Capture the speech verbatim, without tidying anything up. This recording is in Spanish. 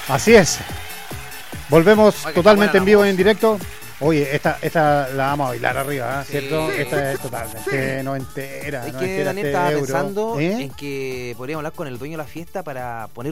Así es. Volvemos Oye, totalmente en vivo y en música. directo. Oye, esta, esta la vamos a bailar arriba, ¿eh? Sí. ¿Cierto? Sí. Esta es totalmente noventera. Es noventera que Daniel este estaba euro. pensando ¿Eh? en que podríamos hablar con el dueño de la fiesta para poner